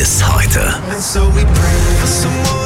bis heute. And so we pray for some more